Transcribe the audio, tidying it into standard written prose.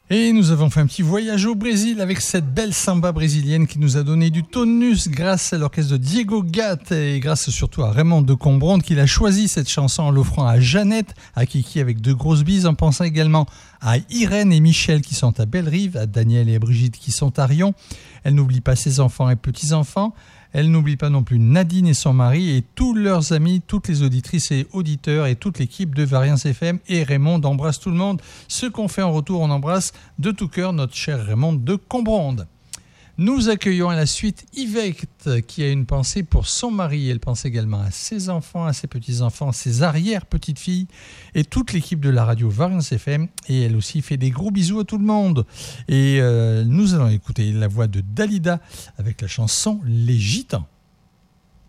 Et nous avons fait un petit voyage au Brésil avec cette belle samba brésilienne qui nous a donné du tonus grâce à l'orchestre de Diego Gatt et grâce surtout à Raymond de Combronde qui a choisi cette chanson en l'offrant à Jeannette, à Kiki avec de grosses bises, en pensant également à Irène et Michel qui sont à Bellerive, à Daniel et Brigitte qui sont à Rion. Elle n'oublie pas ses enfants et petits-enfants. Elle n'oublie pas non plus Nadine et son mari et tous leurs amis, toutes les auditrices et auditeurs et toute l'équipe de Variance FM. Et Raymond embrasse tout le monde. Ce qu'on fait en retour, on embrasse de tout cœur notre cher Raymond de Combronde. Nous accueillons à la suite Yvette qui a une pensée pour son mari. Elle pense également à ses enfants, à ses petits-enfants, ses arrière-petites-filles et toute l'équipe de la radio Variance FM. Et elle aussi fait des gros bisous à tout le monde. Et nous allons écouter la voix de Dalida avec la chanson Les Gitans.